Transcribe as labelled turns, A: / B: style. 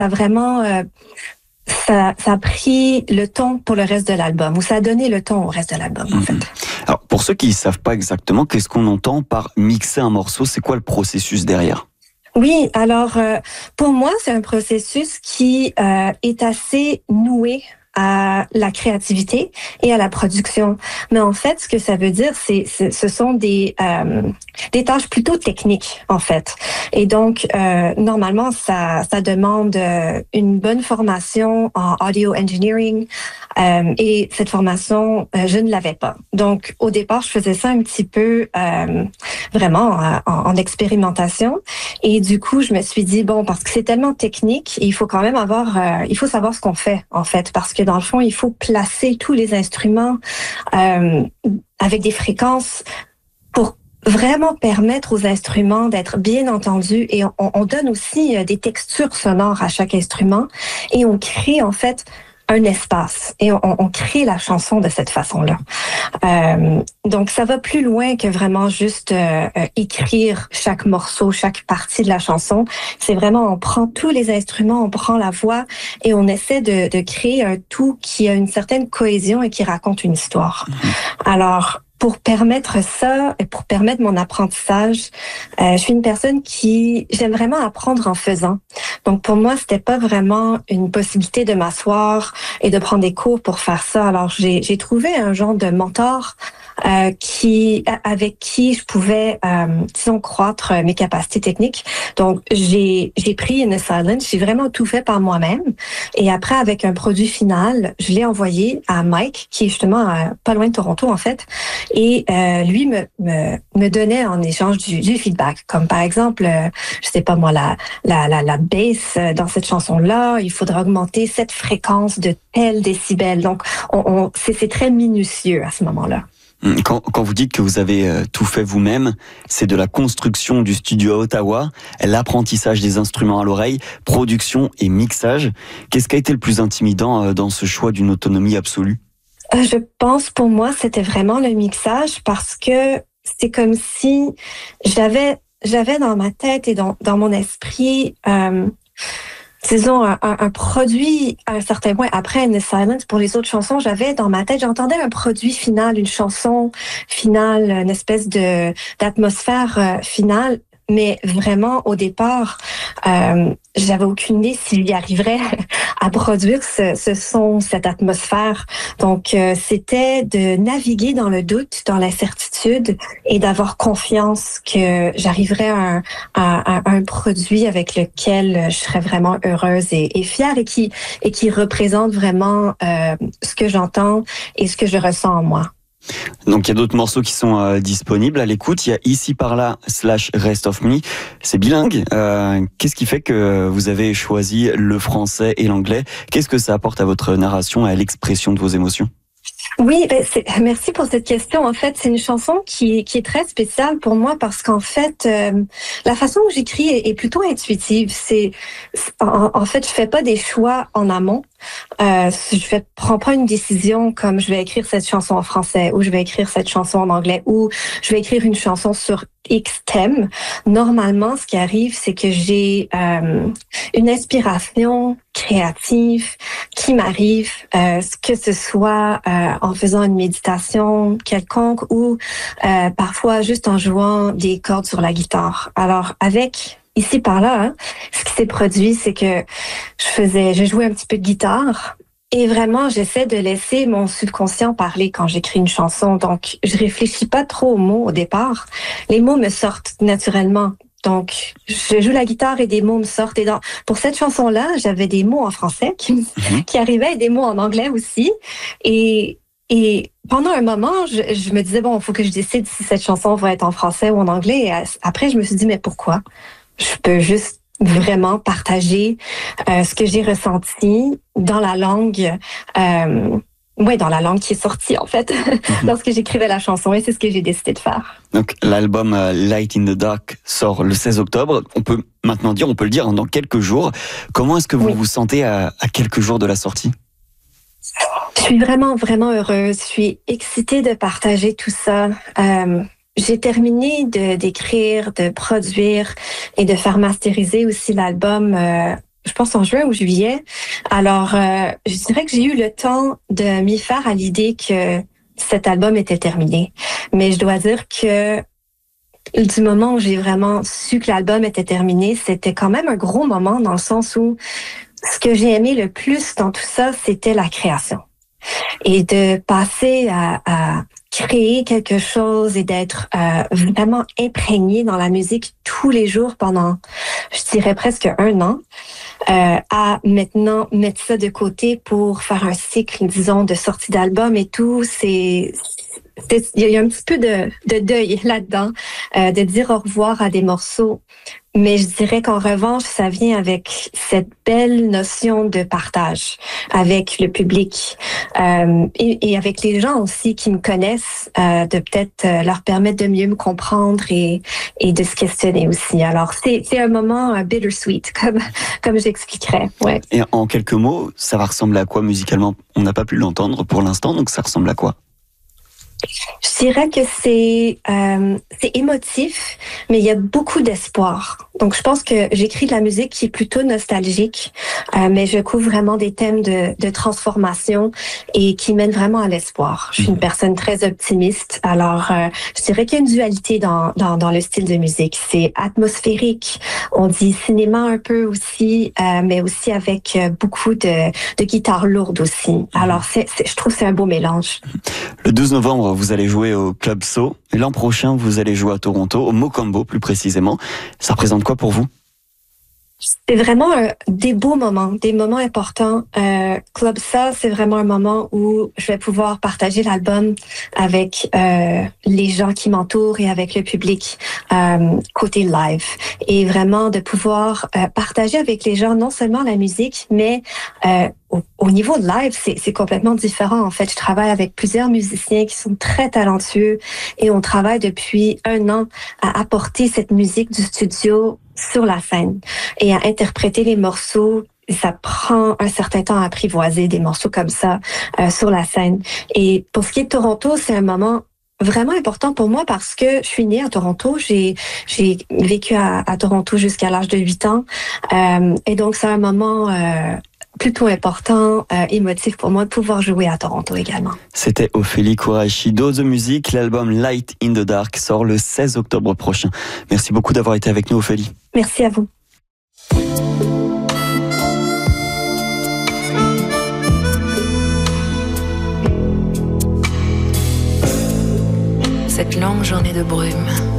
A: a vraiment ça a pris le ton pour le reste de l'album, ou ça a donné le ton au reste de l'album, en fait.
B: Alors, pour ceux qui ne savent pas exactement, qu'est-ce qu'on entend par mixer un morceau? C'est quoi le processus derrière?
A: Oui, alors pour moi, c'est un processus qui est assez noué à la créativité et à la production. Mais en fait, ce que ça veut dire, ce sont des tâches plutôt techniques, en fait. Et donc, normalement, ça demande une bonne formation en audio engineering. Et cette formation, je ne l'avais pas. Donc, au départ, je faisais ça un petit peu vraiment en expérimentation. Et du coup, je me suis dit, bon, parce que c'est tellement technique, il faut quand même il faut savoir ce qu'on fait, en fait, parce que dans le fond, il faut placer tous les instruments avec des fréquences pour vraiment permettre aux instruments d'être bien entendus. Et on donne aussi des textures sonores à chaque instrument et on crée, en fait, un espace et on crée la chanson de cette façon-là. Donc, ça va plus loin que vraiment juste écrire chaque morceau, chaque partie de la chanson. C'est vraiment, on prend tous les instruments, on prend la voix et on essaie de créer un tout qui a une certaine cohésion et qui raconte une histoire. Alors, pour permettre ça et pour permettre mon apprentissage, je suis une personne j'aime vraiment apprendre en faisant. Donc pour moi, c'était pas vraiment une possibilité de m'asseoir et de prendre des cours pour faire ça. Alors j'ai trouvé un genre de mentor avec qui je pouvais, disons, croître mes capacités techniques. Donc j'ai pris In The Silence, j'ai vraiment tout fait par moi-même. Et après, avec un produit final, je l'ai envoyé à Mike, qui est justement pas loin de Toronto en fait. Et lui me donnait en échange du feedback, comme par exemple, je sais pas moi, la bass dans cette chanson-là, il faudra augmenter cette fréquence de tel décibel. Donc, c'est très minutieux à ce moment-là.
B: Quand vous dites que vous avez tout fait vous-même, c'est de la construction du studio à Ottawa, l'apprentissage des instruments à l'oreille, production et mixage. Qu'est-ce qui a été le plus intimidant dans ce choix d'une autonomie absolue?
A: Je pense pour moi, c'était vraiment le mixage parce que c'est comme si j'avais dans ma tête et dans mon esprit, disons, un produit à un certain point. Après In The Silence, pour les autres chansons, j'avais dans ma tête, j'entendais un produit final, une chanson finale, une espèce d'atmosphère finale. Mais vraiment, au départ, j'avais aucune idée s'il y arriverait à produire ce son, cette atmosphère. Donc, c'était de naviguer dans le doute, dans l'incertitude et d'avoir confiance que j'arriverais à un produit avec lequel je serais vraiment heureuse et fière et qui représente vraiment ce que j'entends et ce que je ressens en moi.
B: Donc il y a d'autres morceaux qui sont disponibles à l'écoute. Il y a Ici par là / Rest of Me. C'est bilingue. Qu'est-ce qui fait que vous avez choisi le français et l'anglais? Qu'est-ce que ça apporte à votre narration et à l'expression de vos émotions?
A: Oui, merci pour cette question. En fait, c'est une chanson qui est très spéciale pour moi parce qu'en fait, la façon où j'écris est plutôt intuitive. En fait, je fais pas des choix en amont. Prends pas une décision comme je vais écrire cette chanson en français ou je vais écrire cette chanson en anglais ou je vais écrire une chanson sur X thème. Normalement, ce qui arrive, c'est que j'ai une inspiration créative qui m'arrive, que ce soit en faisant une méditation quelconque ou parfois juste en jouant des cordes sur la guitare. Alors, avec Ici par là, ce qui s'est produit, c'est que je jouais un petit peu de guitare et vraiment, j'essaie de laisser mon subconscient parler quand j'écris une chanson. Donc, je réfléchis pas trop aux mots au départ. Les mots me sortent naturellement. Donc, je joue la guitare et des mots me sortent. Et pour cette chanson-là, j'avais des mots en français qui arrivaient et des mots en anglais aussi. Et pendant un moment, je me disais, bon, il faut que je décide si cette chanson va être en français ou en anglais. Et après, je me suis dit, mais pourquoi? Je peux juste vraiment partager ce que j'ai ressenti dans la langue, dans la langue qui est sortie en fait, lorsque j'écrivais la chanson, et c'est ce que j'ai décidé de faire.
B: Donc l'album Light in the Dark sort le 16 octobre. On peut le dire dans quelques jours. Comment est-ce que vous vous sentez à quelques jours de la sortie?
A: Je suis vraiment, vraiment heureuse. Je suis excitée de partager tout ça. J'ai terminé d'écrire, de produire et de faire masteriser aussi l'album je pense en juin ou juillet. Alors, je dirais que j'ai eu le temps de m'y faire à l'idée que cet album était terminé. Mais je dois dire que du moment où j'ai vraiment su que l'album était terminé, c'était quand même un gros moment dans le sens où ce que j'ai aimé le plus dans tout ça, c'était la création. Et de passer à créer quelque chose et d'être vraiment imprégné dans la musique tous les jours pendant, je dirais presque 1 an, à maintenant mettre ça de côté pour faire un cycle, disons, de sortie d'album et tout, il y a un petit peu de deuil là-dedans, de dire au revoir à des morceaux. Mais je dirais qu'en revanche, ça vient avec cette belle notion de partage avec le public et avec les gens aussi qui me connaissent, de peut-être leur permettre de mieux me comprendre et de se questionner aussi. Alors, c'est un moment bittersweet, comme j'expliquerais. Ouais.
B: Et en quelques mots, ça va ressembler à quoi musicalement? On n'a pas pu l'entendre pour l'instant, donc ça ressemble à quoi?
A: Je dirais que c'est émotif, mais il y a beaucoup d'espoir. Donc, je pense que j'écris de la musique qui est plutôt nostalgique, mais je couvre vraiment des thèmes de transformation et qui mènent vraiment à l'espoir. Je suis une personne très optimiste, alors je dirais qu'il y a une dualité dans le style de musique. C'est atmosphérique, on dit cinéma un peu aussi, mais aussi avec beaucoup de guitare lourde aussi. Alors, je trouve que c'est un beau mélange.
B: Le 12 novembre, vous allez jouer au Club So. Et l'an prochain, vous allez jouer à Toronto, au Mocambo plus précisément. Ça représente quoi pour vous?
A: C'est vraiment des beaux moments, des moments importants. Club Ça, c'est vraiment un moment où je vais pouvoir partager l'album avec les gens qui m'entourent et avec le public côté live. Et vraiment de pouvoir partager avec les gens non seulement la musique, mais au niveau de live, c'est complètement différent. En fait, je travaille avec plusieurs musiciens qui sont très talentueux et on travaille depuis 1 an à apporter cette musique du studio sur la scène et à interpréter les morceaux. Ça prend un certain temps à apprivoiser des morceaux comme ça sur la scène. Et pour ce qui est de Toronto, c'est un moment vraiment important pour moi parce que je suis née à Toronto. J'ai vécu à Toronto jusqu'à l'âge de 8 ans. Et donc, c'est un moment plutôt important, émotif pour moi de pouvoir jouer à Toronto également.
B: C'était Ophélie Kourachi d'O The Music. L'album Light in the Dark sort le 16 octobre prochain. Merci beaucoup d'avoir été avec nous, Ophélie.
A: Merci à vous.
C: Cette longue journée de brume